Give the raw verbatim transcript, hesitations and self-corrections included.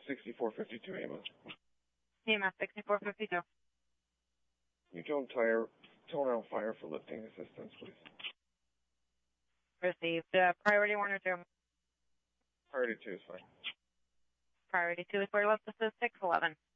sixty-four fifty-two E M S. E M S sixty-four fifty-two. You don't tire, tone out fire for lifting assistance, please. Received. Uh, priority one or two? Priority two is fine. Priority two is where left. This is six eleven.